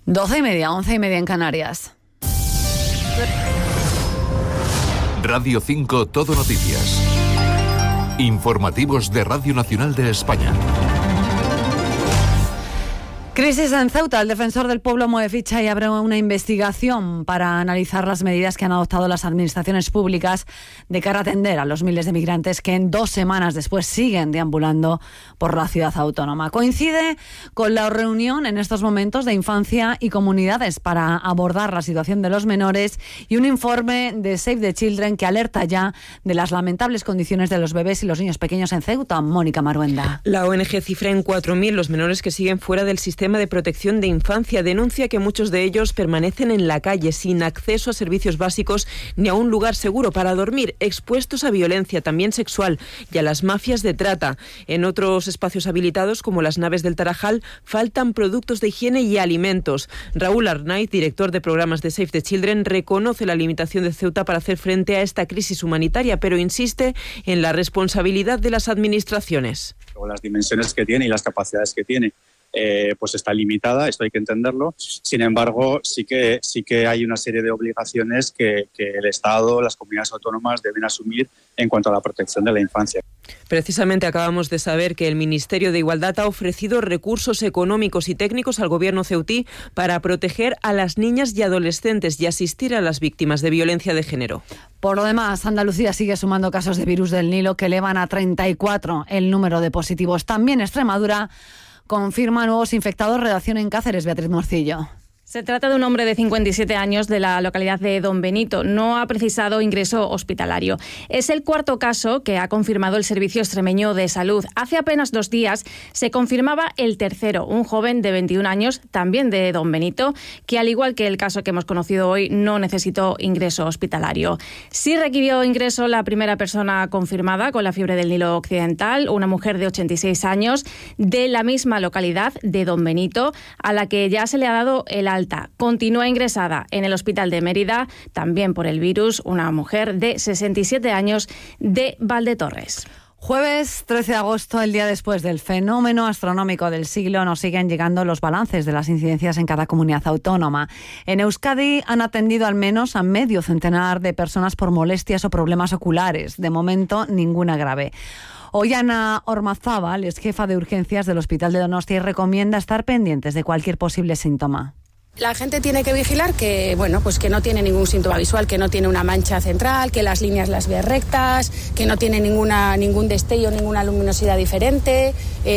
12:30, 11:30 en Canarias. Radio 5 Todo Noticias. Informativos de Radio Nacional de España. Crisis en Ceuta. El defensor del pueblo mueve ficha y abre una investigación para analizar las medidas que han adoptado las administraciones públicas de cara a atender a los miles de migrantes que en 2 semanas después siguen deambulando por la ciudad autónoma. Coincide con la reunión en estos momentos de infancia y comunidades para abordar la situación de los menores y un informe de Save the Children que alerta ya de las lamentables condiciones de los bebés y los niños pequeños en Ceuta. Mónica Maruenda. La ONG cifra en 4.000 los menores que siguen fuera del sistema de protección de infancia. Denuncia que muchos de ellos permanecen en la calle sin acceso a servicios básicos ni a un lugar seguro para dormir, expuestos a violencia también sexual y a las mafias de trata. En otros espacios habilitados, como las naves del Tarajal, faltan productos de higiene y alimentos. Raúl Arnaiz, director de programas de Save the Children, reconoce la limitación de Ceuta para hacer frente a esta crisis humanitaria, pero insiste en la responsabilidad de las administraciones. Las dimensiones que tiene y las capacidades que tiene pues está limitada, esto hay que entenderlo. Sin embargo, sí que hay una serie de obligaciones que el Estado, las comunidades autónomas deben asumir en cuanto a la protección de la infancia. Precisamente acabamos de saber que el Ministerio de Igualdad ha ofrecido recursos económicos y técnicos al gobierno ceutí para proteger a las niñas y adolescentes y asistir a las víctimas de violencia de género. Por lo demás, Andalucía sigue sumando casos de virus del Nilo que elevan a 34 el número de positivos. También Extremadura confirma nuevos infectados. Redacción en Cáceres, Beatriz Morcillo. Se trata de un hombre de 57 años de la localidad de Don Benito. No ha precisado ingreso hospitalario. Es el 4º caso que ha confirmado el Servicio Extremeño de Salud. Hace apenas 2 días se confirmaba el 3º, un joven de 21 años, también de Don Benito, que al igual que el caso que hemos conocido hoy, no necesitó ingreso hospitalario. Sí requirió ingreso la primera persona confirmada con la fiebre del Nilo Occidental, una mujer de 86 años de la misma localidad de Don Benito, a la que ya se le ha dado el alta. Continúa ingresada en el hospital de Mérida, también por el virus, una mujer de 67 años de Valdetorres. Jueves 13 de agosto, el día después del fenómeno astronómico del siglo, nos siguen llegando los balances de las incidencias en cada comunidad autónoma. En Euskadi han atendido al menos a medio centenar de personas por molestias o problemas oculares. De momento, ninguna grave. Ollana Ormazábal es jefa de urgencias del Hospital de Donostia y recomienda estar pendientes de cualquier posible síntoma. La gente tiene que vigilar que, pues que no tiene ningún síntoma visual, que no tiene una mancha central, que las líneas las ve rectas, que no tiene ningún destello, ninguna luminosidad diferente.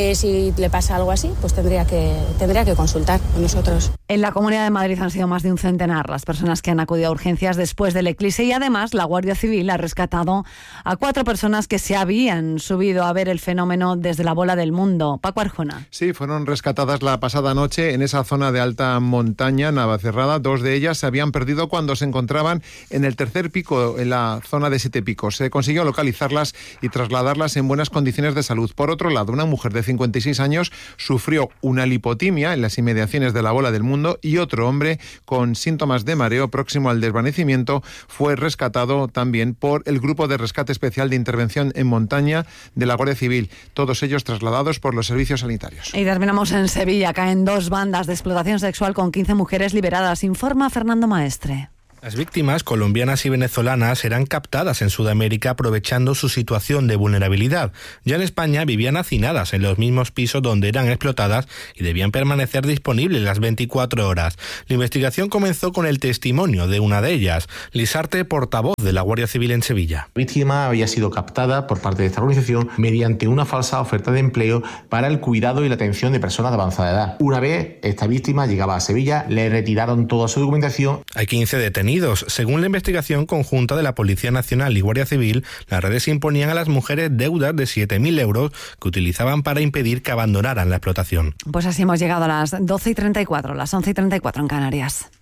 Si le pasa algo así, pues tendría que consultar con nosotros. En la Comunidad de Madrid han sido más de un centenar las personas que han acudido a urgencias después del eclipse y además la Guardia Civil ha rescatado a 4 personas que se habían subido a ver el fenómeno desde la bola del mundo. Paco Arjona. Sí, fueron rescatadas la pasada noche en esa zona de alta montaña, Navacerrada. 2 de ellas se habían perdido cuando se encontraban en el tercer pico, en la zona de 7 picos. Se consiguió localizarlas y trasladarlas en buenas condiciones de salud. Por otro lado, una mujer de 56 años sufrió una lipotimia en las inmediaciones de la bola del mundo y otro hombre con síntomas de mareo próximo al desvanecimiento fue rescatado también por el Grupo de Rescate Especial de Intervención en Montaña de la Guardia Civil. Todos ellos trasladados por los servicios sanitarios. Y terminamos en Sevilla. Caen 2 bandas de explotación sexual con 15 mujeres liberadas, informa Fernando Maestre. Las víctimas colombianas y venezolanas eran captadas en Sudamérica aprovechando su situación de vulnerabilidad. Ya en España vivían hacinadas en los mismos pisos donde eran explotadas y debían permanecer disponibles las 24 horas. La investigación comenzó con el testimonio de una de ellas, Lisarte, portavoz de la Guardia Civil en Sevilla. La víctima había sido captada por parte de esta organización mediante una falsa oferta de empleo para el cuidado y la atención de personas de avanzada edad. Una vez esta víctima llegaba a Sevilla, le retiraron toda su documentación. Hay 15 detenidos. Según la investigación conjunta de la Policía Nacional y Guardia Civil, las redes imponían a las mujeres deudas de 7.000 euros que utilizaban para impedir que abandonaran la explotación. Pues así hemos llegado a las 12:34, las 11:34 en Canarias.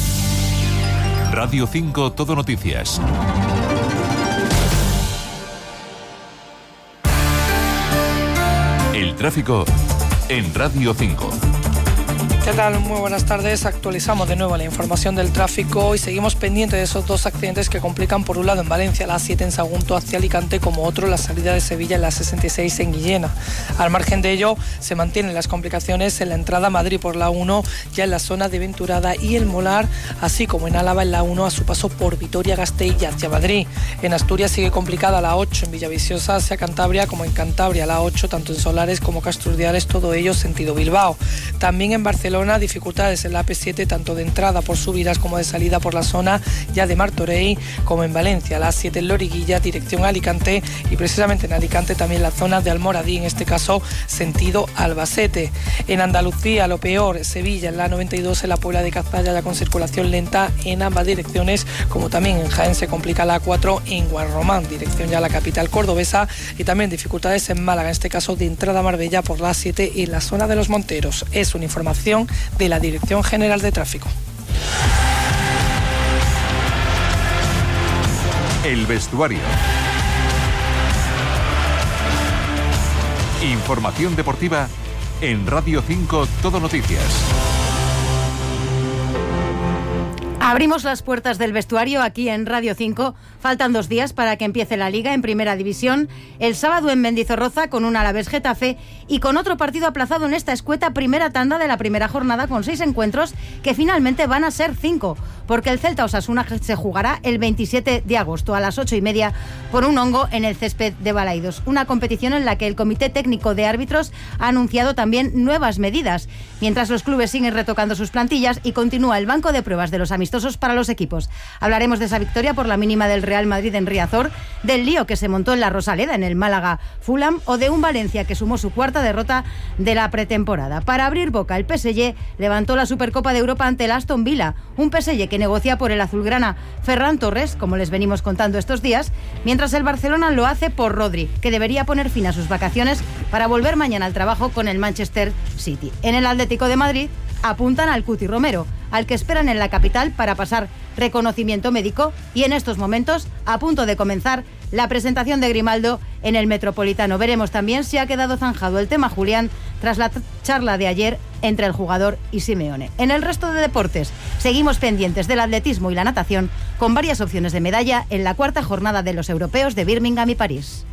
Radio 5 Todo Noticias. El tráfico en Radio 5. ¿Qué tal? Muy buenas tardes. Actualizamos de nuevo la información del tráfico y seguimos pendientes de esos dos accidentes que complican, por un lado en Valencia, la A7 en Sagunto hacia Alicante, como otro la salida de Sevilla en la 66 en Guillena. Al margen de ello, se mantienen las complicaciones en la entrada a Madrid por la 1, ya en la zona de Venturada y el Molar, así como en Álava en la 1 a su paso por Vitoria-Gasteiz y hacia Madrid. En Asturias sigue complicada la 8 en Villaviciosa hacia Cantabria, como en Cantabria la 8, tanto en Solares como Castrurdiales, todo ello sentido Bilbao. También en Barcelona, dificultades en la AP7, tanto de entrada por Subiras como de salida por la zona ya de Martorell, como en Valencia, la A7 en Loriguilla, dirección Alicante, y precisamente en Alicante también la zona de Almoradí, en este caso sentido Albacete. En Andalucía, lo peor, Sevilla en la 92, en la Puebla de Cazalla, ya con circulación lenta en ambas direcciones, como también en Jaén se complica la A4 en Guarromán, dirección ya a la capital cordobesa, y también dificultades en Málaga, en este caso de entrada a Marbella por la A7 en la zona de Los Monteros. Es una información de la Dirección General de Tráfico. El vestuario. Información deportiva en Radio 5 Todo Noticias. Abrimos las puertas del vestuario aquí en Radio 5. Faltan 2 días para que empiece la Liga en Primera División. El sábado en Mendizorroza con un Alavés Getafe y con otro partido aplazado en esta escueta primera tanda de la primera jornada con 6 encuentros que finalmente van a ser 5, porque el Celta Osasuna se jugará el 27 de agosto a las 8:30 por un hongo en el césped de Balaidos. Una competición en la que el Comité Técnico de Árbitros ha anunciado también nuevas medidas, mientras los clubes siguen retocando sus plantillas y continúa el banco de pruebas de los amistosos para los equipos. Hablaremos de esa victoria por la mínima del Real Madrid en Riazor, del lío que se montó en la Rosaleda en el Málaga Fulham o de un Valencia que sumó su cuarta derrota de la pretemporada. Para abrir boca, el PSG levantó la Supercopa de Europa ante el Aston Villa, un PSG que negocia por el azulgrana Ferran Torres, como les venimos contando estos días, mientras el Barcelona lo hace por Rodri, que debería poner fin a sus vacaciones para volver mañana al trabajo con el Manchester City. En el Atlético de Madrid apuntan al Cuti Romero, al que esperan en la capital para pasar reconocimiento médico, y en estos momentos a punto de comenzar la presentación de Grimaldo en el Metropolitano. Veremos también si ha quedado zanjado el tema Julián tras la charla de ayer entre el jugador y Simeone. En el resto de deportes seguimos pendientes del atletismo y la natación, con varias opciones de medalla en la cuarta jornada de los europeos de Birmingham y París.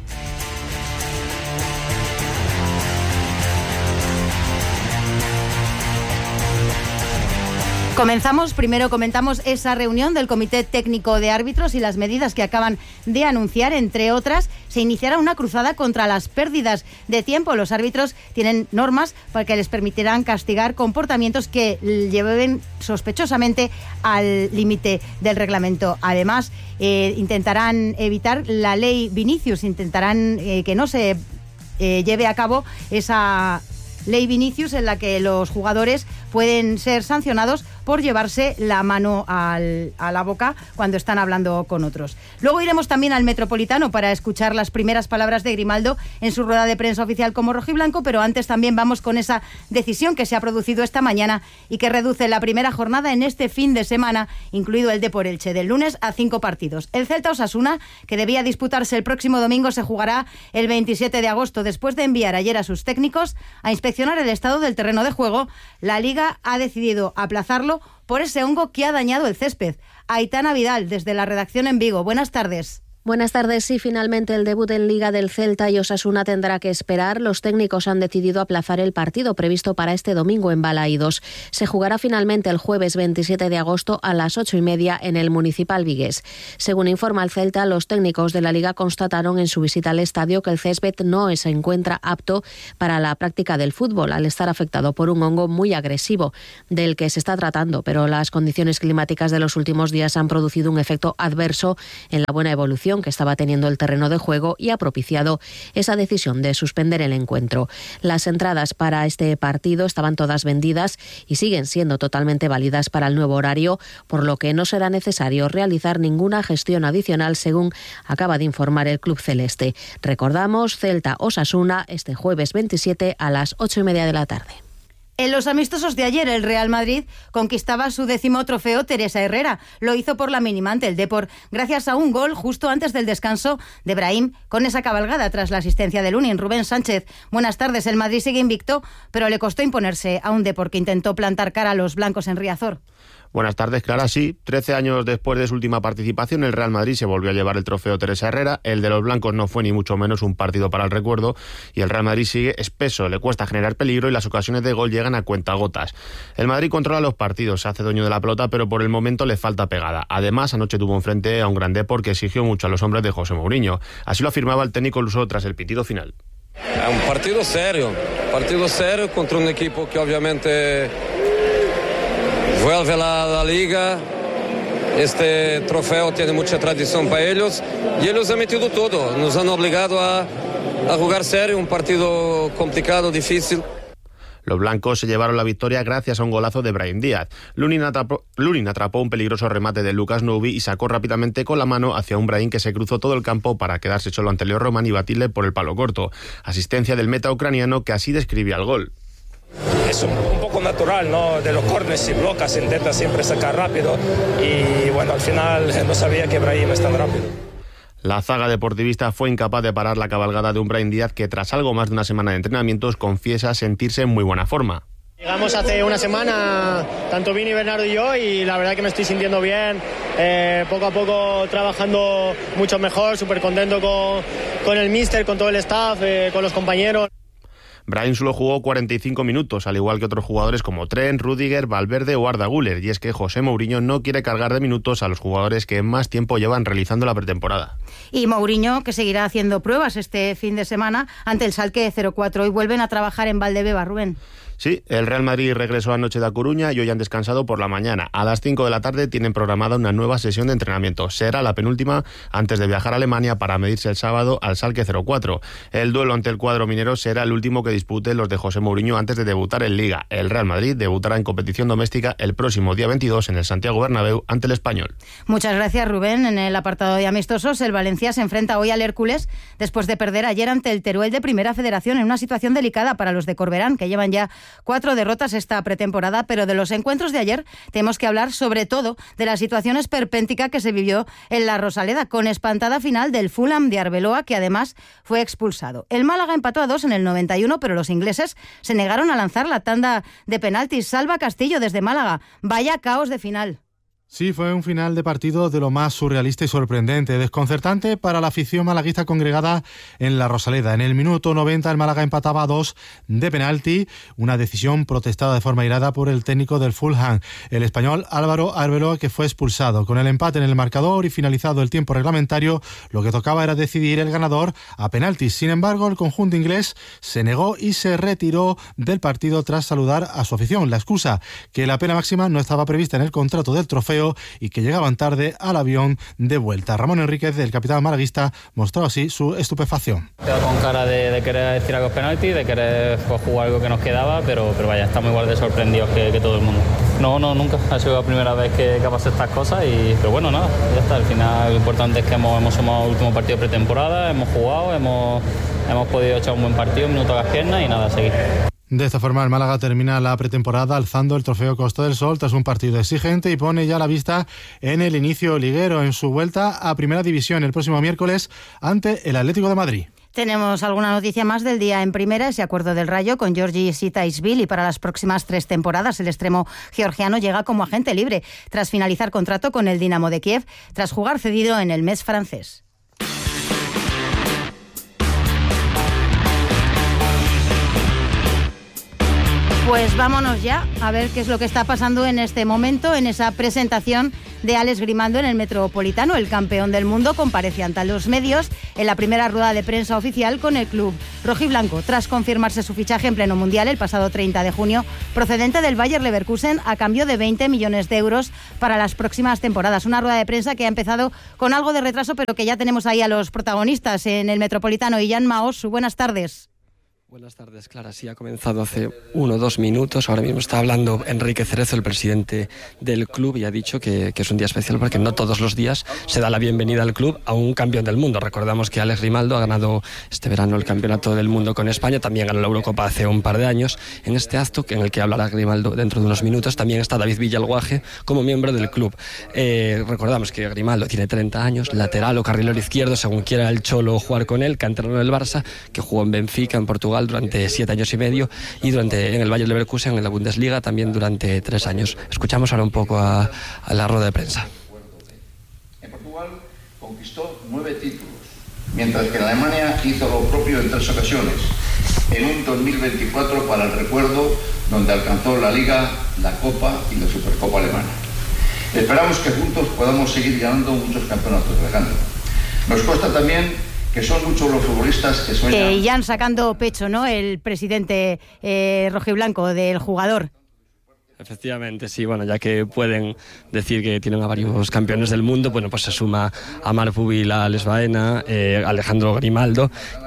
Comenzamos, primero comentamos esa reunión del Comité Técnico de Árbitros y las medidas que acaban de anunciar. Entre otras, se iniciará una cruzada contra las pérdidas de tiempo. Los árbitros tienen normas para que les permitirán castigar comportamientos que lleven sospechosamente al límite del reglamento. Además, intentarán evitar la ley Vinicius, intentarán que no se lleve a cabo esa ley Vinicius en la que los jugadores pueden ser sancionados por llevarse la mano a la boca cuando están hablando con otros. Luego iremos también al Metropolitano para escuchar las primeras palabras de Grimaldo en su rueda de prensa oficial como rojiblanco, pero antes también vamos con esa decisión que se ha producido esta mañana y que reduce la primera jornada en este fin de semana, incluido el Depor Elche, del lunes a 5 partidos. El Celta Osasuna, que debía disputarse el próximo domingo, se jugará el 27 de agosto. Después de enviar ayer a sus técnicos a inspeccionar el estado del terreno de juego, la Liga ha decidido aplazarlo por ese hongo que ha dañado el césped. Aitana Vidal, desde la redacción en Vigo. Buenas tardes. Buenas tardes. Sí, finalmente el debut en Liga del Celta y Osasuna tendrá que esperar. Los técnicos han decidido aplazar el partido previsto para este domingo en Balaidos. Se jugará finalmente el jueves 27 de agosto a las 8:30 en el Municipal Vigués. Según informa el Celta, los técnicos de la Liga constataron en su visita al estadio que el césped no se encuentra apto para la práctica del fútbol, al estar afectado por un hongo muy agresivo, del que se está tratando, pero las condiciones climáticas de los últimos días han producido un efecto adverso en la buena evolución que estaba teniendo el terreno de juego y ha propiciado esa decisión de suspender el encuentro. Las entradas para este partido estaban todas vendidas y siguen siendo totalmente válidas para el nuevo horario, por lo que no será necesario realizar ninguna gestión adicional, según acaba de informar el club celeste. Recordamos, Celta Osasuna este jueves 27 a las 8:30 de la tarde. En los amistosos de ayer, el Real Madrid conquistaba su 10º trofeo Teresa Herrera. Lo hizo por la mínima ante el Depor, gracias a un gol justo antes del descanso de Brahim, con esa cabalgada tras la asistencia de Lunin. Rubén Sánchez, buenas tardes. El Madrid sigue invicto, pero le costó imponerse a un Depor que intentó plantar cara a los blancos en Riazor. Buenas tardes, Clara. Sí, 13 años después de su última participación, el Real Madrid se volvió a llevar el trofeo Teresa Herrera. El de los blancos no fue ni mucho menos un partido para el recuerdo y el Real Madrid sigue espeso, le cuesta generar peligro y las ocasiones de gol llegan a cuentagotas. El Madrid controla los partidos, se hace dueño de la pelota, pero por el momento le falta pegada. Además, anoche tuvo enfrente a un gran Depor que exigió mucho a los hombres de José Mourinho. Así lo afirmaba el técnico luso tras el pitido final. Es un partido serio contra un equipo que obviamente vuelve a la liga. Este trofeo tiene mucha tradición para ellos y ellos han metido todo, nos han obligado a jugar serio, un partido complicado, difícil. Los blancos se llevaron la victoria gracias a un golazo de Brahim Díaz. Lunin atrapó un peligroso remate de Lucas Noubi y sacó rápidamente con la mano hacia un Brahim que se cruzó todo el campo para quedarse solo ante Leo Roman y batirle por el palo corto. Asistencia del meta ucraniano que así describía el gol. Es un poco natural, ¿no? De los córneres si bloca, se intenta siempre sacar rápido y bueno, al final no sabía que Brahim es tan rápido. La zaga deportivista fue incapaz de parar la cabalgada de un Brahim Díaz que tras algo más de una semana de entrenamientos confiesa sentirse en muy buena forma. Llegamos hace una semana, tanto Vini, Bernardo y yo, y la verdad que me estoy sintiendo bien, poco a poco trabajando mucho mejor, súper contento con el míster, con todo el staff, con los compañeros. Brahim solo jugó 45 minutos, al igual que otros jugadores como Trent, Rüdiger, Valverde o Arda Güler, y es que José Mourinho no quiere cargar de minutos a los jugadores que más tiempo llevan realizando la pretemporada. Y Mourinho, que seguirá haciendo pruebas este fin de semana ante el Schalke 04 y vuelven a trabajar en Valdebeba, Rubén. Sí, el Real Madrid regresó anoche de A Coruña y hoy han descansado por la mañana. A las 5 de la tarde tienen programada una nueva sesión de entrenamiento. Será la penúltima antes de viajar a Alemania para medirse el sábado al Schalke 04. El duelo ante el cuadro minero será el último que disputen los de José Mourinho antes de debutar en Liga. El Real Madrid debutará en competición doméstica el próximo día 22 en el Santiago Bernabéu ante el Español. Muchas gracias, Rubén. En el apartado de amistosos, el Valencia se enfrenta hoy al Hércules después de perder ayer ante el Teruel de Primera Federación en una situación delicada para los de Corberán, que llevan ya 4 derrotas esta pretemporada, pero de los encuentros de ayer tenemos que hablar sobre todo de la situación esperpéntica que se vivió en la Rosaleda, con espantada final del Fulham de Arbeloa, que además fue expulsado. El Málaga empató a 2 en el 91, pero los ingleses se negaron a lanzar la tanda de penaltis. Salva Castillo desde Málaga. Vaya caos de final. Sí, fue un final de partido de lo más surrealista y sorprendente, desconcertante para la afición malaguista congregada en la Rosaleda. En el minuto 90 el Málaga empataba a 2 de penalti, una decisión protestada de forma airada por el técnico del Fulham, el español Álvaro Arbeloa, que fue expulsado. Con el empate en el marcador y finalizado el tiempo reglamentario, lo que tocaba era decidir el ganador a penaltis. Sin embargo, el conjunto inglés se negó y se retiró del partido tras saludar a su afición. La excusa, que la pena máxima no estaba prevista en el contrato del trofeo y que llegaban tarde al avión de vuelta. Ramón Enríquez, el capitán malaguista, mostró así su estupefacción. Con cara de querer tirar los penaltis, de querer jugar algo que nos quedaba, pero vaya, estamos igual de sorprendidos que todo el mundo. No, nunca. Ha sido la primera vez que ha pasado estas cosas, pero bueno, nada, ya está. Al final lo importante es que hemos sumado el último partido de pretemporada, hemos jugado, hemos podido echar un buen partido, un minuto a las piernas y nada, a seguir. De esta forma, el Málaga termina la pretemporada alzando el trofeo Costa del Sol tras un partido exigente y pone ya la vista en el inicio liguero, en su vuelta a Primera División el próximo miércoles ante el Atlético de Madrid. Tenemos alguna noticia más del día en Primera, ese acuerdo del Rayo con Georgi Sitaishvili para las próximas 3 temporadas. El extremo georgiano llega como agente libre tras finalizar contrato con el Dinamo de Kiev, tras jugar cedido en el Metz francés. Pues vámonos ya a ver qué es lo que está pasando en este momento, en esa presentación de Alex Grimando en el Metropolitano. El campeón del mundo comparece ante los medios en la primera rueda de prensa oficial con el club rojiblanco, tras confirmarse su fichaje en pleno mundial el pasado 30 de junio, procedente del Bayer Leverkusen a cambio de 20 millones de euros para las próximas temporadas. Una rueda de prensa que ha empezado con algo de retraso, pero que ya tenemos ahí a los protagonistas en el Metropolitano. Ian Maos, buenas tardes. Buenas tardes, Clara. Sí, ha comenzado hace 1 o 2 minutos. Ahora mismo está hablando Enrique Cerezo, el presidente del club, y ha dicho que es un día especial porque no todos los días se da la bienvenida al club a un campeón del mundo. Recordamos que Alex Grimaldo ha ganado este verano el campeonato del mundo con España, también ganó la Eurocopa hace un par de años. En este acto, en el que hablará Grimaldo dentro de unos minutos, también está David Villalguaje como miembro del club. Recordamos que Grimaldo tiene 30 años, lateral o carrilero izquierdo, según quiera el Cholo jugar con él, canterano del Barça, que jugó en Benfica, en Portugal, durante 7 años y medio, y en el Bayer Leverkusen, en la Bundesliga, también durante 3 años. Escuchamos ahora un poco a la rueda de prensa. En Portugal conquistó 9 títulos, mientras que en Alemania hizo lo propio en 3 ocasiones. En un 2024 para el recuerdo, donde alcanzó la Liga, la Copa y la Supercopa alemana. Esperamos que juntos podamos seguir ganando muchos campeonatos, Alejandro. Nos consta también que son muchos los futbolistas que sueñan. Ya sacando pecho, ¿no?, el presidente rojiblanco del jugador. Efectivamente, sí, bueno, ya que pueden decir que tienen a varios campeones del mundo, bueno, pues se suma a Marc Pubil, a Alex Baena, Alejandro Grimaldo,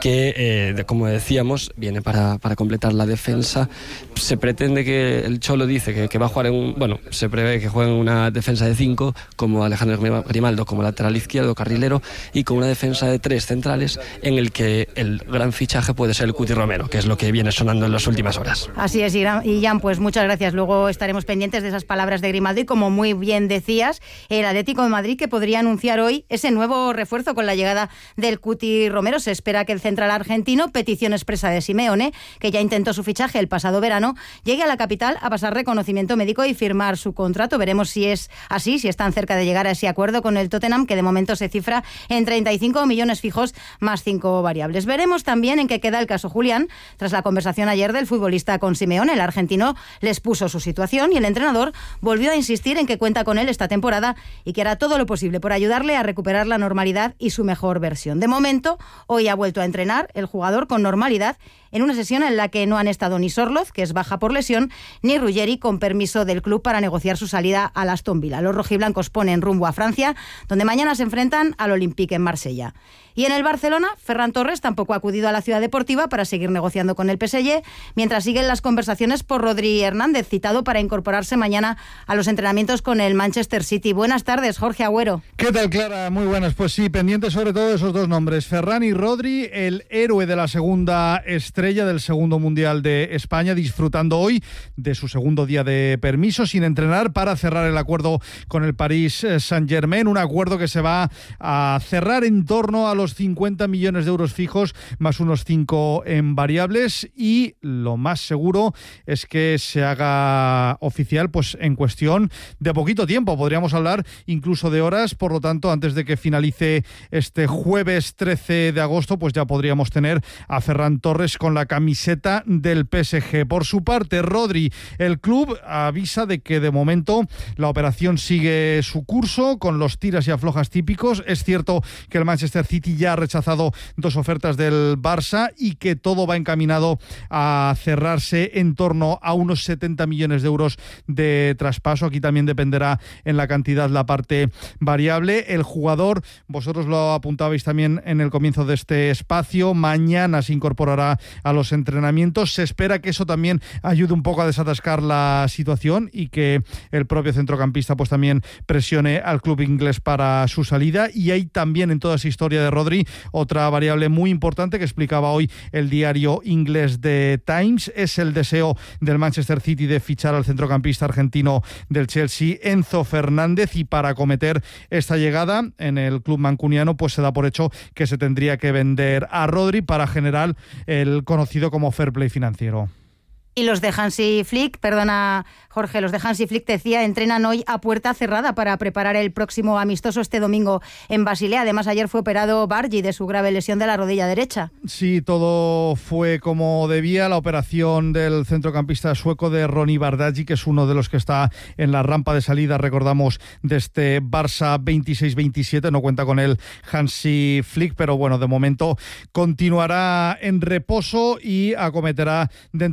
que, como decíamos, viene para completar la defensa. Se pretende que el Cholo dice que va a jugar se prevé que juegue en una defensa de 5, como Alejandro Grimaldo como lateral izquierdo, carrilero, y con una defensa de 3 centrales, en el que el gran fichaje puede ser el Cuti Romero, que es lo que viene sonando en las últimas horas. Así es, y Jan, pues muchas gracias. Luego estaremos pendientes de esas palabras de Grimaldo, y como muy bien decías, el Atlético de Madrid, que podría anunciar hoy ese nuevo refuerzo con la llegada del Cuti Romero. Se espera que el central argentino, petición expresa de Simeone, que ya intentó su fichaje el pasado verano, llegue a la capital a pasar reconocimiento médico y firmar su contrato. Veremos si es así, si están cerca de llegar a ese acuerdo con el Tottenham, que de momento se cifra en 35 millones fijos más 5 variables. Veremos también en qué queda el caso Julián. Tras la conversación ayer del futbolista con Simeone, el argentino les puso su situación y el entrenador volvió a insistir en que cuenta con él esta temporada y que hará todo lo posible por ayudarle a recuperar la normalidad y su mejor versión. De momento, hoy ha vuelto a entrenar el jugador con normalidad en una sesión en la que no han estado ni Sorloz, que es baja por lesión, ni Ruggeri, con permiso del club para negociar su salida al Aston Villa. Los rojiblancos ponen rumbo a Francia, donde mañana se enfrentan al Olympique en Marsella. Y en el Barcelona, Ferran Torres tampoco ha acudido a la ciudad deportiva para seguir negociando con el PSG, mientras siguen las conversaciones por Rodri Hernández, citado para incorporarse mañana a los entrenamientos con el Manchester City. Buenas tardes, Jorge Agüero. ¿Qué tal, Clara? Muy buenas. Pues sí, pendiente sobre todo de esos 2 nombres, Ferran y Rodri, el héroe de la segunda estrella del segundo Mundial de España, disfrutando hoy de su segundo día de permiso sin entrenar para cerrar el acuerdo con el Paris Saint-Germain, un acuerdo que se va a cerrar en torno a los 50 millones de euros fijos más unos 5 en variables, y lo más seguro es que se haga oficial pues en cuestión de poquito tiempo. Podríamos hablar incluso de horas, por lo tanto, antes de que finalice este jueves 13 de agosto, pues ya podríamos tener a Ferran Torres con la camiseta del PSG. Por su parte, Rodri, el club avisa de que de momento la operación sigue su curso con los tiras y aflojas típicos. Es cierto que el Manchester City ya ha rechazado 2 ofertas del Barça y que todo va encaminado a cerrarse en torno a unos 70 millones de euros de traspaso. Aquí también dependerá en la cantidad la parte variable. El jugador, vosotros lo apuntabais también en el comienzo de este espacio, mañana se incorporará a los entrenamientos. Se espera que eso también ayude un poco a desatascar la situación y que el propio centrocampista pues también presione al club inglés para su salida. Y hay también en toda esa historia de Rodri otra variable muy importante que explicaba hoy el diario inglés The Times. Es el deseo del Manchester City de fichar al centrocampista argentino del Chelsea, Enzo Fernández, y para acometer esta llegada en el club mancuniano pues se da por hecho que se tendría que vender a Rodri para generar el conocido como fair play financiero. Y los de Hansi Flick, perdona Jorge, los de Hansi Flick, decía, entrenan hoy a puerta cerrada para preparar el próximo amistoso este domingo en Basilea. Además, ayer fue operado Bargi de su grave lesión de la rodilla derecha. Sí, todo fue como debía. La operación del centrocampista sueco de Ronny Bardghji, que es uno de los que está en la rampa de salida, recordamos, de este Barça 26-27. No cuenta con él Hansi Flick, pero bueno, de momento continuará en reposo y acometerá dentro de poco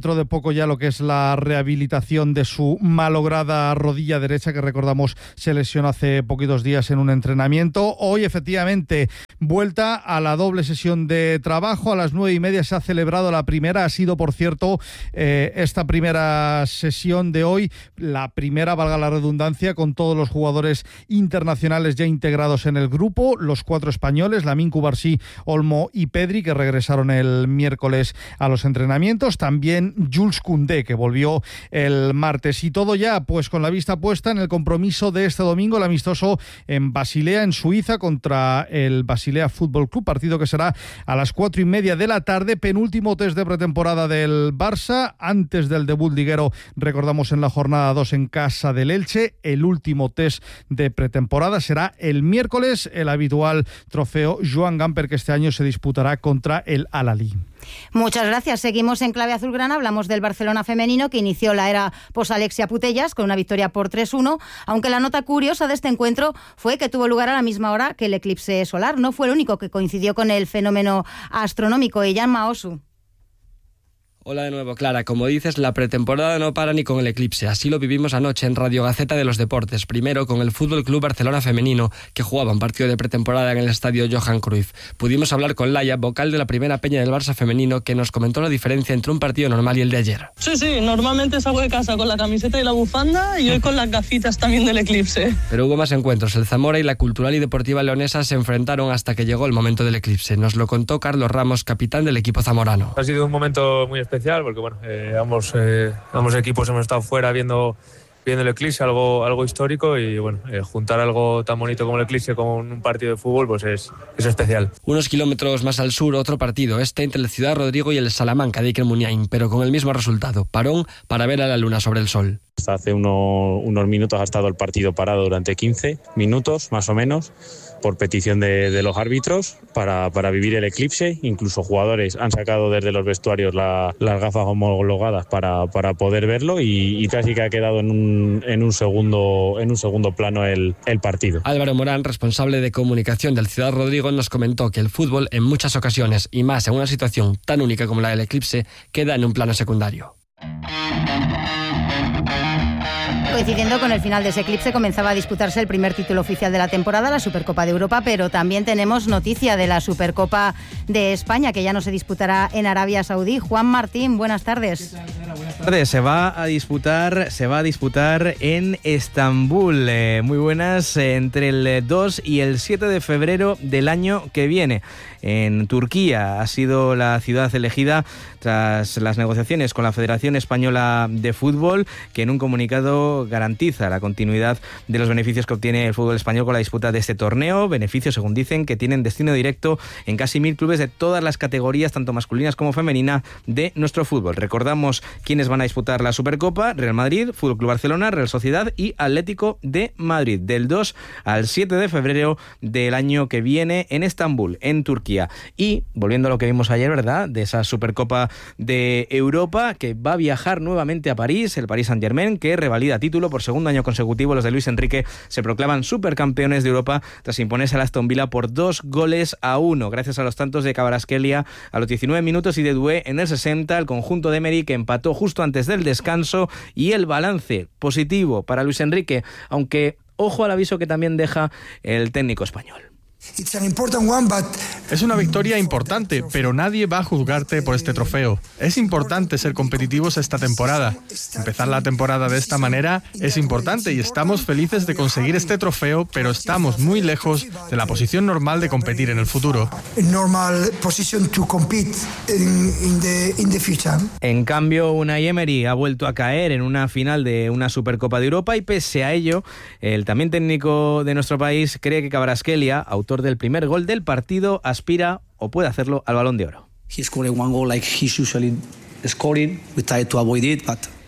poco ya lo que es la rehabilitación de su malograda rodilla derecha, que recordamos se lesionó hace poquitos días en un entrenamiento. Hoy, efectivamente, vuelta a la doble sesión de trabajo. A las 9:30 se ha celebrado la primera. Ha sido, por cierto, esta primera sesión de hoy, la primera, valga la redundancia, con todos los jugadores internacionales ya integrados en el grupo, los 4 españoles, Lamine Cubarsí, Olmo y Pedri, que regresaron el miércoles a los entrenamientos. También Jules Koundé, que volvió el martes. Y todo ya, pues con la vista puesta en el compromiso de este domingo, el amistoso en Basilea, en Suiza, contra el Basilea Fútbol Club, partido que será a las 4:30 de la tarde, penúltimo test de pretemporada del Barça, antes del debut liguero, recordamos, en la jornada 2 en casa del Elche. El último test de pretemporada será el miércoles, el habitual trofeo Joan Gamper, que este año se disputará contra el Al-Ahly. Muchas gracias. Seguimos en Clave Azulgrana. Hablamos del Barcelona femenino, que inició la era post-Alexia Putellas con una victoria por 3-1, aunque la nota curiosa de este encuentro fue que tuvo lugar a la misma hora que el eclipse solar. No fue el único que coincidió con el fenómeno astronómico. Jan Maosu. Hola de nuevo, Clara. Como dices, la pretemporada no para ni con el eclipse. Así lo vivimos anoche en Radio Gaceta de los Deportes. Primero con el Fútbol Club Barcelona femenino, que jugaba un partido de pretemporada en el estadio Johan Cruyff. Pudimos hablar con Laia, vocal de la primera peña del Barça femenino, que nos comentó la diferencia entre un partido normal y el de ayer. Sí, normalmente salgo de casa con la camiseta y la bufanda, y hoy con las gafitas también del eclipse. Pero hubo más encuentros. El Zamora y la Cultural y Deportiva Leonesa se enfrentaron hasta que llegó el momento del eclipse. Nos lo contó Carlos Ramos, capitán del equipo zamorano. Ha sido un momento muy especial porque ambos equipos hemos estado fuera viendo el eclipse, algo histórico, y juntar algo tan bonito como el eclipse con un partido de fútbol pues es especial. Unos kilómetros más al sur, otro partido, entre el Ciudad Rodrigo y el Salamanca de Iker Muniain, pero con el mismo resultado, parón para ver a la luna sobre el sol. Hasta hace unos minutos ha estado el partido parado durante 15 minutos más o menos, por petición de los árbitros, para vivir el eclipse. Incluso jugadores han sacado desde los vestuarios las gafas homologadas para poder verlo, y casi que ha quedado en un segundo plano el partido. Álvaro Morán, responsable de comunicación del Ciudad Rodrigo, nos comentó que el fútbol en muchas ocasiones, y más en una situación tan única como la del eclipse, queda en un plano secundario. Coincidiendo con el final de ese eclipse, comenzaba a disputarse el primer título oficial de la temporada, la Supercopa de Europa, pero también tenemos noticia de la Supercopa de España, que ya no se disputará en Arabia Saudí. Juan Martín, buenas tardes. Buenas tardes. Se va a disputar en Estambul. Muy buenas, entre el 2 y el 7 de febrero del año que viene. En Turquía ha sido la ciudad elegida tras las negociaciones con la Federación Española de Fútbol, que en un comunicado garantiza la continuidad de los beneficios que obtiene el fútbol español con la disputa de este torneo. Beneficios, según dicen, que tienen destino directo en casi 1000 clubes de todas las categorías, tanto masculinas como femeninas, de nuestro fútbol. Recordamos quiénes van a disputar la Supercopa: Real Madrid, Fútbol Club Barcelona, Real Sociedad y Atlético de Madrid, del 2 al 7 de febrero del año que viene en Estambul, en Turquía. Y volviendo a lo que vimos ayer, ¿verdad?, de esa Supercopa de Europa, que va a viajar nuevamente a París, el Paris Saint-Germain, que revalida título por segundo año consecutivo. Los de Luis Enrique se proclaman supercampeones de Europa tras imponerse al Aston Villa por 2-1, gracias a los tantos de Kvaratskhelia a los 19 minutos y de Doué en el 60. El conjunto de Emery, que empató justo antes del descanso, y el balance positivo para Luis Enrique, aunque ojo al aviso que también deja el técnico español. Es una victoria importante, pero nadie va a juzgarte por este trofeo. Es importante ser competitivos esta temporada. Empezar la temporada de esta manera es importante y estamos felices de conseguir este trofeo, pero estamos muy lejos de la posición normal de competir en el futuro. En cambio, Unai Emery ha vuelto a caer en una final de una Supercopa de Europa, y pese a ello, el también técnico de nuestro país cree que Kvaratskhelia, autor del primer gol del partido, aspira o puede hacerlo al Balón de Oro.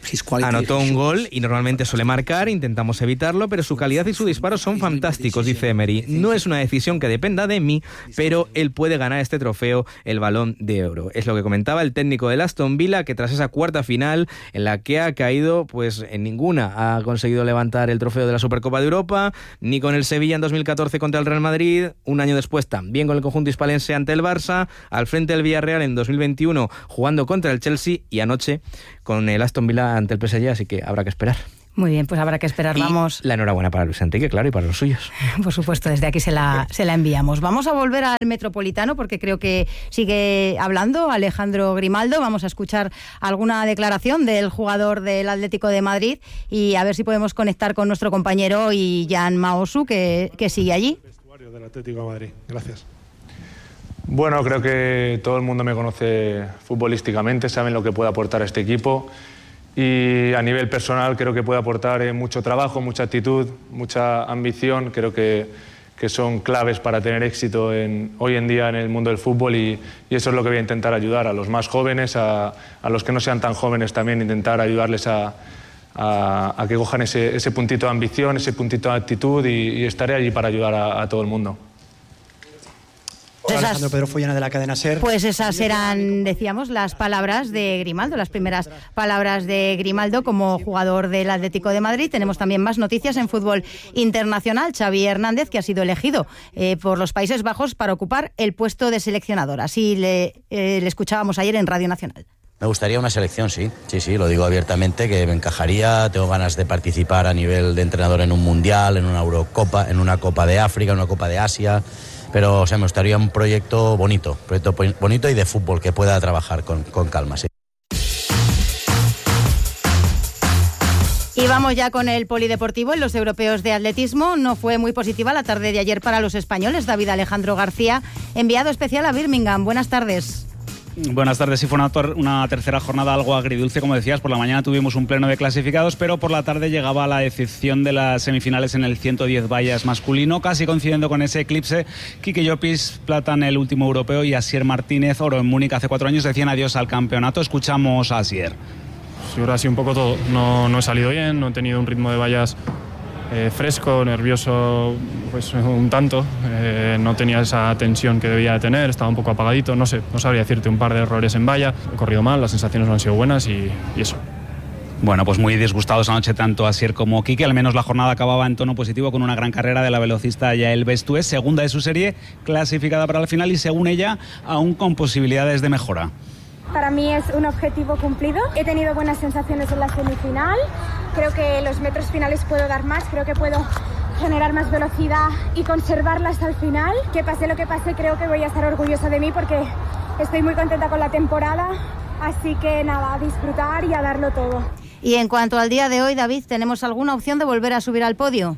Anotó un gol y normalmente suele marcar, intentamos evitarlo, pero su calidad y su disparo son fantásticos, dice Emery. No es una decisión que dependa de mí, pero él puede ganar este trofeo, el Balón de Oro. Es lo que comentaba el técnico del Aston Villa, que tras esa cuarta final, en la que ha caído, pues en ninguna ha conseguido levantar el trofeo de la Supercopa de Europa, ni con el Sevilla en 2014 contra el Real Madrid, un año después también con el conjunto hispalense ante el Barça, al frente del Villarreal en 2021 jugando contra el Chelsea y anoche con el Aston Villa ante el PSG, así que habrá que esperar. Muy bien, pues habrá que esperar. Y vamos. La enhorabuena para Luis Enrique, claro, y para los suyos. Por supuesto, desde aquí se la enviamos. Vamos a volver al Metropolitano porque creo que sigue hablando Alejandro Grimaldo. Vamos a escuchar alguna declaración del jugador del Atlético de Madrid y a ver si podemos conectar con nuestro compañero y Jan Maosu, que sigue allí. Del Atlético de Madrid. Gracias. Bueno, creo que todo el mundo me conoce futbolísticamente, saben lo que puede aportar a este equipo y a nivel personal creo que puede aportar mucho trabajo, mucha actitud, mucha ambición. Creo que son claves para tener éxito hoy en día en el mundo del fútbol y eso es lo que voy a intentar ayudar a los más jóvenes, a los que no sean tan jóvenes también, intentar ayudarles a que cojan ese puntito de ambición, ese puntito de actitud y estaré allí para ayudar a todo el mundo. Hola, Alejandro Pedro Follana de la cadena SER. Pues esas eran, decíamos, las palabras de Grimaldo, las primeras palabras de Grimaldo como jugador del Atlético de Madrid. Tenemos también más noticias en fútbol internacional. Xavi Hernández, que ha sido elegido por los Países Bajos para ocupar el puesto de seleccionador. Así le escuchábamos ayer en Radio Nacional. Me gustaría una selección, sí, lo digo abiertamente, que me encajaría. Tengo ganas de participar a nivel de entrenador en un Mundial, en una Eurocopa, en una Copa de África, en una Copa de Asia. Pero me gustaría un proyecto bonito y de fútbol que pueda trabajar con calma, sí. Y vamos ya con el polideportivo en los europeos de atletismo. No fue muy positiva la tarde de ayer para los españoles. David Alejandro García, enviado especial a Birmingham. Buenas tardes. Buenas tardes. Sí, fue una tercera jornada algo agridulce, como decías. Por la mañana tuvimos un pleno de clasificados, pero por la tarde llegaba la decepción de las semifinales en el 110 vallas masculino, casi coincidiendo con ese eclipse. Quique Llopis, plata en el último europeo, y Asier Martínez, oro en Múnich hace 4 años, decían adiós al campeonato. Escuchamos a Asier. Sí, ahora sí un poco todo. No he salido bien, no he tenido un ritmo de vallas fresco, nervioso, pues un tanto. No tenía esa tensión que debía de tener, estaba un poco apagadito, no sabría decirte, un par de errores en valla. He corrido mal, las sensaciones no han sido buenas y eso. Bueno, pues muy disgustados anoche tanto Asier como Quique. Al menos la jornada acababa en tono positivo con una gran carrera de la velocista Yael Bestué, segunda de su serie, clasificada para la final y, según ella, aún con posibilidades de mejora. Para mí es un objetivo cumplido. He tenido buenas sensaciones en la semifinal. Creo que los metros finales puedo dar más. Creo que puedo generar más velocidad y conservarla hasta el final. Que pase lo que pase, creo que voy a estar orgullosa de mí porque estoy muy contenta con la temporada. Así que nada, a disfrutar y a darlo todo. Y en cuanto al día de hoy, David, ¿tenemos alguna opción de volver a subir al podio?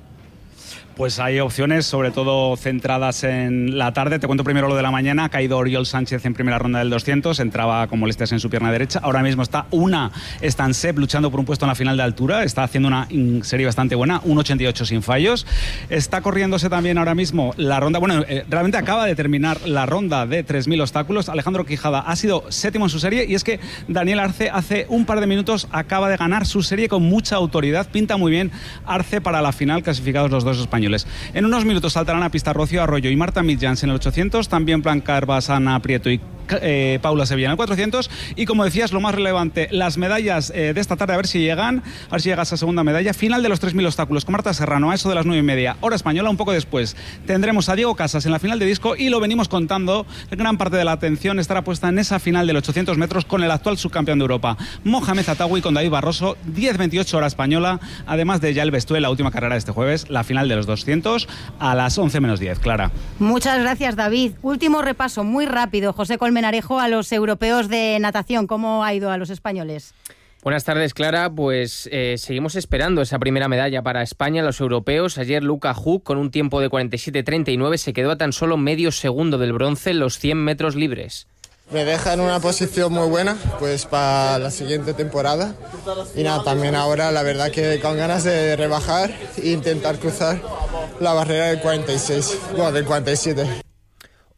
Pues hay opciones, sobre todo centradas en la tarde. Te cuento primero lo de la mañana. Ha caído Oriol Sánchez en primera ronda del 200. Entraba con molestias en su pierna derecha. Ahora mismo está Stansep luchando por un puesto en la final de altura. Está haciendo una serie bastante buena, 1.88 sin fallos. Está corriéndose también ahora mismo la ronda. Bueno, realmente acaba de terminar la ronda de 3.000 obstáculos. Alejandro Quijada ha sido séptimo en su serie. Y es que Daniel Arce hace un par de minutos acaba de ganar su serie con mucha autoridad. Pinta muy bien Arce para la final, clasificados los dos españoles. En unos minutos saltarán a pista Rocío Arroyo y Marta Midjans en el 800, también Blanca Basana Prieto y Paula Sevilla en el 400. Y como decías, lo más relevante, las medallas de esta tarde, a ver si llega esa segunda medalla. Final de los 3.000 obstáculos con Marta Serrano a eso de las 9:30 hora española. Un poco después tendremos a Diego Casas en la final de disco y lo venimos contando, gran parte de la atención estará puesta en esa final de los 800 metros con el actual subcampeón de Europa, Mohamed Atawi, con David Barroso, 10:28 hora española, además de Yael Bestué, la última carrera de este jueves, la final de los 200 a las 11:10. Clara. Muchas gracias, David. Último repaso muy rápido, José Colmenarejo, a los europeos de natación. ¿Cómo ha ido a los españoles? Buenas tardes, Clara. Pues seguimos esperando esa primera medalla para España en los europeos. Ayer Luca Huck, con un tiempo de 47:39, se quedó a tan solo medio segundo del bronce en los 100 metros libres. Me deja en una posición muy buena pues para la siguiente temporada. Y nada, también ahora la verdad que con ganas de rebajar e intentar cruzar la barrera del 46, bueno, del 47.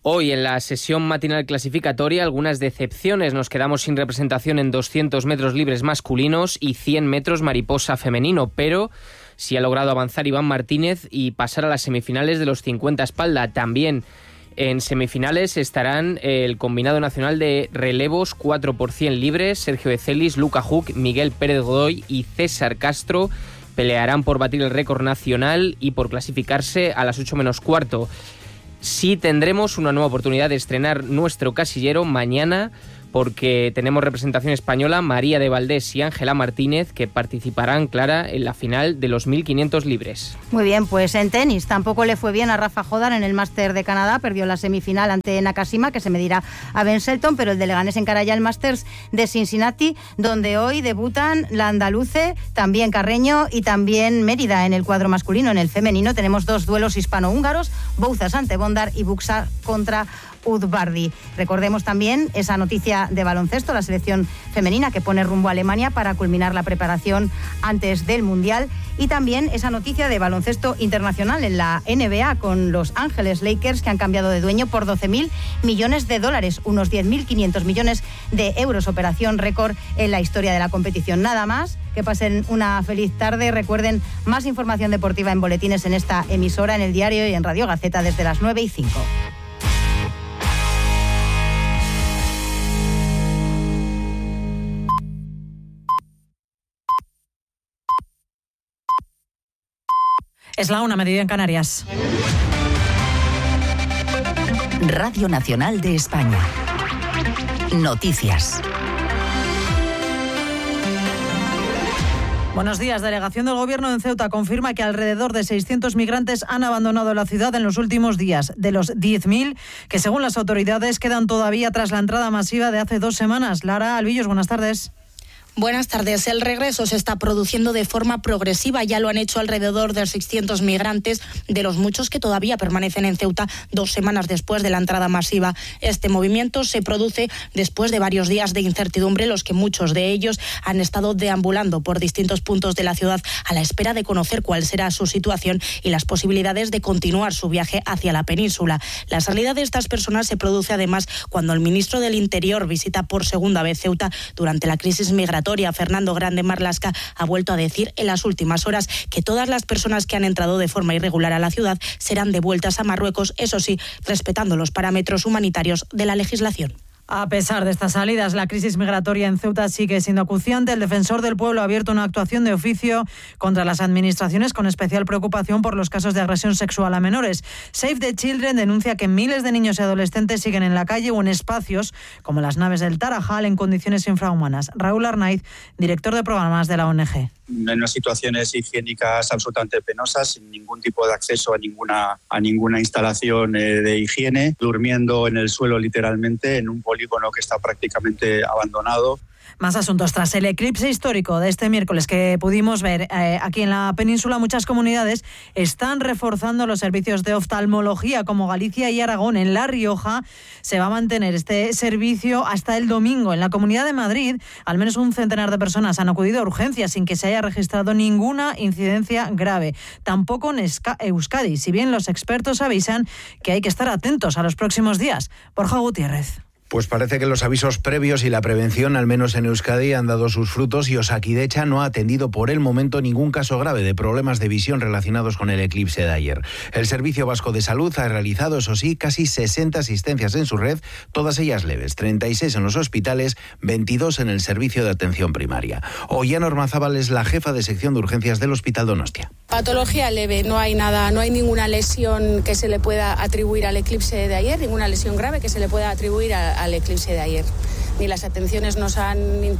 Hoy en la sesión matinal clasificatoria algunas decepciones. Nos quedamos sin representación en 200 metros libres masculinos y 100 metros mariposa femenino, pero sí ha logrado avanzar Iván Martínez y pasar a las semifinales de los 50 espalda. También en semifinales estarán el combinado nacional de relevos 4x100 libres. Sergio Ecelis, Luca Huck, Miguel Pérez Godoy y César Castro pelearán por batir el récord nacional y por clasificarse a las 8 menos cuarto. Sí tendremos una nueva oportunidad de estrenar nuestro casillero mañana, porque tenemos representación española, María de Valdés y Ángela Martínez, que participarán, Clara, en la final de los 1500 libres. Muy bien, pues en tenis tampoco le fue bien a Rafa Jodar en el Máster de Canadá, perdió la semifinal ante Nakashima, que se medirá a Ben Shelton, pero el de Leganés encara ya el Masters de Cincinnati, donde hoy debutan la andaluce, también Carreño y también Mérida en el cuadro masculino. En el femenino tenemos 2 duelos hispano-húngaros, Bouzas ante Bondar y Buxa contra Udvardi. Recordemos también esa noticia de baloncesto, la selección femenina que pone rumbo a Alemania para culminar la preparación antes del Mundial, y también esa noticia de baloncesto internacional en la NBA con los Ángeles Lakers, que han cambiado de dueño por $12.000 millones, unos 10.500 millones de euros, operación récord en la historia de la competición. Nada más, que pasen una feliz tarde. Recuerden, más información deportiva en boletines en esta emisora, en El Diario y en Radio Gaceta desde las 9:05. Es la 1:00 en Canarias. Radio Nacional de España. Noticias. Buenos días. Delegación del Gobierno en Ceuta confirma que alrededor de 600 migrantes han abandonado la ciudad en los últimos días, de los 10.000 que según las autoridades quedan todavía tras la entrada masiva de hace 2 semanas. Lara Albillos, buenas tardes. Buenas tardes. El regreso se está produciendo de forma progresiva. Ya lo han hecho alrededor de 600 migrantes, de los muchos que todavía permanecen en Ceuta 2 semanas después de la entrada masiva. Este movimiento se produce después de varios días de incertidumbre, los que muchos de ellos han estado deambulando por distintos puntos de la ciudad a la espera de conocer cuál será su situación y las posibilidades de continuar su viaje hacia la península. La salida de estas personas se produce además cuando el ministro del Interior visita por segunda vez Ceuta durante la crisis migratoria. Fernando Grande Marlaska ha vuelto a decir en las últimas horas que todas las personas que han entrado de forma irregular a la ciudad serán devueltas a Marruecos, eso sí, respetando los parámetros humanitarios de la legislación. A pesar de estas salidas, la crisis migratoria en Ceuta sigue siendo acuciante. El defensor del pueblo ha abierto una actuación de oficio contra las administraciones con especial preocupación por los casos de agresión sexual a menores. Save the Children denuncia que miles de niños y adolescentes siguen en la calle o en espacios como las naves del Tarajal en condiciones infrahumanas. Raúl Arnaiz, director de programas de la ONG. En unas situaciones higiénicas absolutamente penosas, sin ningún tipo de acceso a ninguna instalación de higiene, durmiendo en el suelo literalmente, en un polígono que está prácticamente abandonado. Más asuntos. Tras el eclipse histórico de este miércoles que pudimos ver aquí en la península, muchas comunidades están reforzando los servicios de oftalmología, como Galicia y Aragón. En La Rioja se va a mantener este servicio hasta el domingo. En la Comunidad de Madrid, al menos un centenar de personas han acudido a urgencias sin que se haya registrado ninguna incidencia grave. Tampoco en Euskadi, si bien los expertos avisan que hay que estar atentos a los próximos días. Borja Gutiérrez. Pues parece que los avisos previos y la prevención, al menos en Euskadi, han dado sus frutos y Osakidecha no ha atendido por el momento ningún caso grave de problemas de visión relacionados con el eclipse de ayer. El Servicio Vasco de Salud ha realizado, eso sí, casi 60 asistencias en su red, todas ellas leves, 36 en los hospitales, 22 en el servicio de atención primaria. Ollana Ormazábal es la jefa de sección de urgencias del Hospital Donostia. Patología leve, no hay ninguna lesión que se le pueda atribuir al eclipse de ayer, ninguna lesión grave que se le pueda atribuir al eclipse de ayer. Ni las atenciones no nos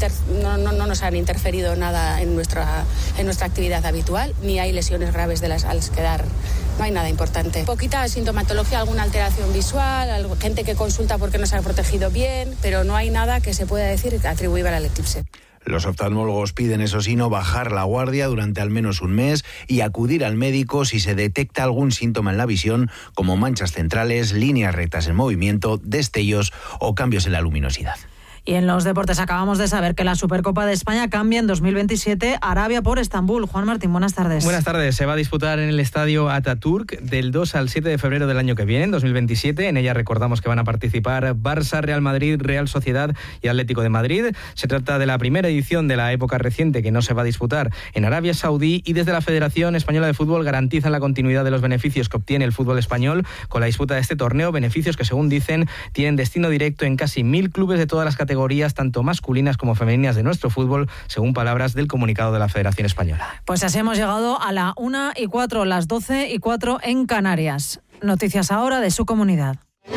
han interferido nada en nuestra actividad habitual, ni hay lesiones graves de las a las que dar. No hay nada importante. Poquita sintomatología, alguna alteración visual, gente que consulta porque no se ha protegido bien, pero no hay nada que se pueda decir atribuible al eclipse. Los oftalmólogos piden, eso sí, no bajar la guardia durante al menos un mes y acudir al médico si se detecta algún síntoma en la visión, como manchas centrales, líneas rectas en movimiento, destellos o cambios en la luminosidad. Y en los deportes acabamos de saber que la Supercopa de España cambia en 2027, Arabia por Estambul. Juan Martín, buenas tardes. Buenas tardes. Se va a disputar en el estadio Atatürk del 2 al 7 de febrero del año que viene, en 2027. En ella recordamos que van a participar Barça, Real Madrid, Real Sociedad y Atlético de Madrid. Se trata de la primera edición de la época reciente que no se va a disputar en Arabia Saudí, y desde la Federación Española de Fútbol garantizan la continuidad de los beneficios que obtiene el fútbol español con la disputa de este torneo, beneficios que, según dicen, tienen destino directo en casi 1.000 clubes de todas las categorías, tanto masculinas como femeninas de nuestro fútbol, según palabras del comunicado de la Federación Española. Pues así hemos llegado a la 1:04, las 12:04 en Canarias. Noticias ahora de su comunidad.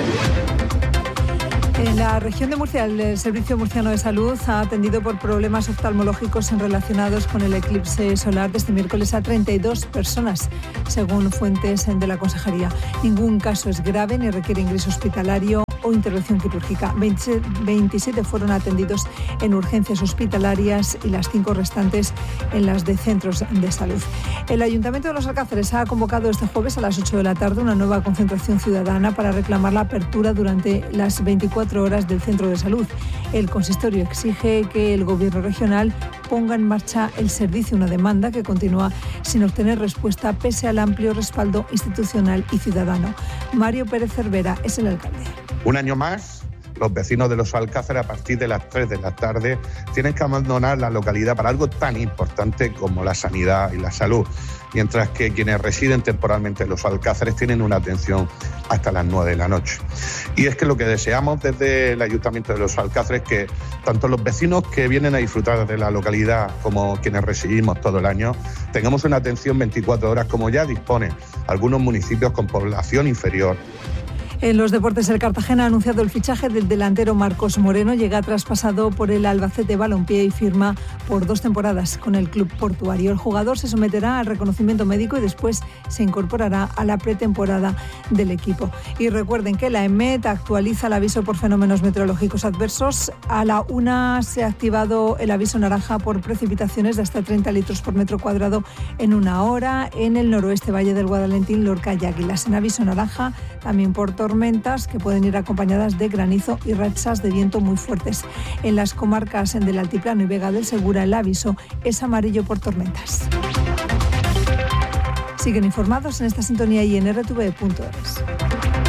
En la región de Murcia, el Servicio Murciano de Salud ha atendido por problemas oftalmológicos relacionados con el eclipse solar de este miércoles a 32 personas, según fuentes de la Consejería. Ningún caso es grave ni requiere ingreso hospitalario o intervención quirúrgica. 27 fueron atendidos en urgencias hospitalarias y las 5 restantes en las de centros de salud. El Ayuntamiento de Los Alcázares ha convocado este jueves a las 8 de la tarde una nueva concentración ciudadana para reclamar la apertura durante las 24 horas del centro de salud. El consistorio exige que el gobierno regional ponga en marcha el servicio, una demanda que continúa sin obtener respuesta pese al amplio respaldo institucional y ciudadano. Mario Pérez Cervera es el alcalde. Un año más, los vecinos de Los Alcázares a partir de las 3 de la tarde tienen que abandonar la localidad para algo tan importante como la sanidad y la salud, mientras que quienes residen temporalmente en Los Alcázares tienen una atención hasta las 9 de la noche. Y es que lo que deseamos desde el Ayuntamiento de Los Alcázares es que tanto los vecinos que vienen a disfrutar de la localidad como quienes residimos todo el año tengamos una atención 24 horas como ya disponen algunos municipios con población inferior. En los deportes, el Cartagena ha anunciado el fichaje del delantero Marcos Moreno. Llega traspasado por el Albacete Balompié y firma por 2 temporadas con el club portuario. El jugador se someterá al reconocimiento médico y después se incorporará a la pretemporada del equipo. Y recuerden que la EMET actualiza el aviso por fenómenos meteorológicos adversos. A la 1 se ha activado el aviso naranja por precipitaciones de hasta 30 litros por metro cuadrado en 1 hora en el noroeste, Valle del Guadalentín, Lorca y Águilas. En aviso naranja también por tormentas que pueden ir acompañadas de granizo y rachas de viento muy fuertes. En las comarcas del Altiplano y Vega del Segura el aviso es amarillo por tormentas. Siguen informados en esta sintonía y en rtv.es.